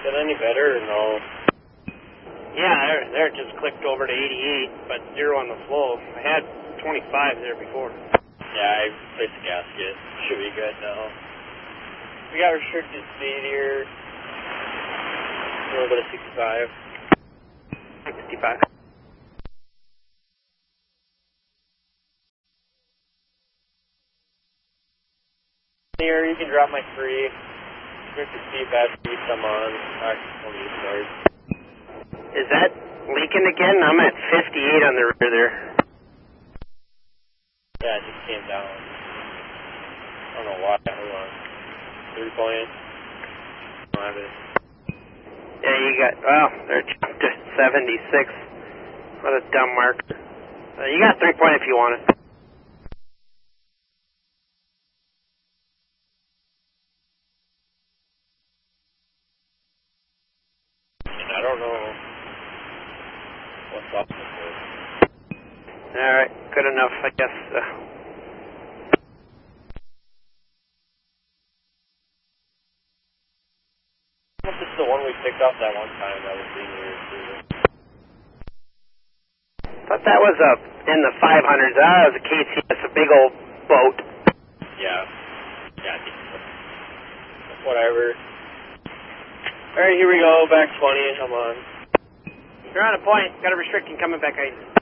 Is it any better or no? Yeah, there it just clicked over to 88, but 0 on the flow. I had 25 there before. Yeah, I replaced the gasket. Should be good now. We got restricted speed here. A little bit of 65. 65. Here, you can drop my 3. Restricted speed, bad speed, I'm on. Actually, sorry. Is that leaking again? I'm at 58 on the rear there. Yeah, it just came down. I don't know why. Hold on. 3 point. I don't have it. Yeah, you got, well, they're jumped to 76. What a dumb marker. You got 3 point if you want it. I don't know what's up with this. Alright, good enough, I guess. This is the one we picked up that one time that was being used too. Thought that was in the 500s. That was a KCS, a big old boat. Yeah. Yeah, I think so. Whatever. Alright, here we go. Back 20. Come on. You're on a point. Got a restricting coming back out.